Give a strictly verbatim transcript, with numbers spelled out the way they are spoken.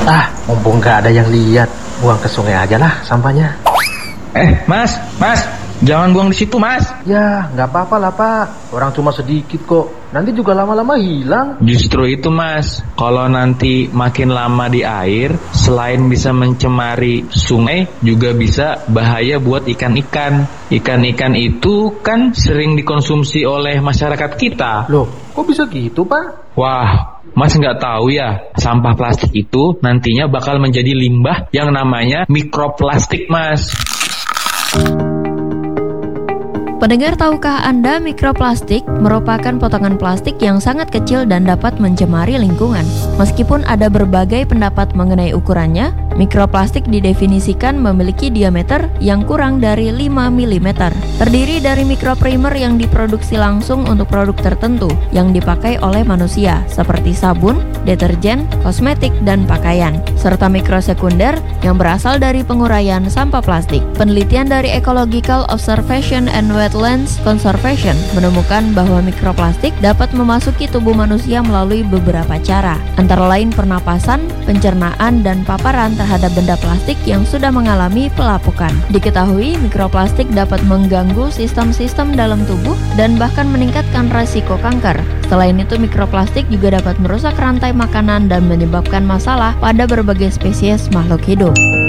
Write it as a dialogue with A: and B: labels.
A: Ah, mumpung nggak ada yang lihat, buang ke sungai aja lah sampahnya.
B: Eh, Mas, Mas, jangan buang di situ, Mas.
A: Ya, nggak apa-apa lah Pak. Orang cuma sedikit kok. Nanti juga lama-lama hilang.
B: Justru itu, Mas. Kalau nanti makin lama di air, selain bisa mencemari sungai, juga bisa bahaya buat ikan-ikan. Ikan-ikan itu kan sering dikonsumsi oleh masyarakat kita.
A: Loh, kok bisa gitu Pak?
B: Wah, Mas nggak tahu ya, sampah plastik itu nantinya bakal menjadi limbah yang namanya mikroplastik, Mas.
C: Pendengar, tahukah Anda mikroplastik merupakan potongan plastik yang sangat kecil dan dapat mencemari lingkungan. Meskipun ada berbagai pendapat mengenai ukurannya, mikroplastik didefinisikan memiliki diameter yang kurang dari lima milimeter. Terdiri dari mikroprimer yang diproduksi langsung untuk produk tertentu yang dipakai oleh manusia, seperti sabun, deterjen, kosmetik, dan pakaian, serta mikrosekunder yang berasal dari penguraian sampah plastik. Penelitian dari Ecological Observation and Wetlands Conservation menemukan bahwa mikroplastik dapat memasuki tubuh manusia melalui beberapa cara, antara lain pernapasan, pencernaan, dan paparan terhadap benda plastik yang sudah mengalami pelapukan. Diketahui mikroplastik dapat mengganggu sistem-sistem dalam tubuh dan bahkan meningkatkan resiko kanker. Selain itu, mikroplastik juga dapat merusak rantai makanan dan menyebabkan masalah pada berbagai spesies makhluk hidup.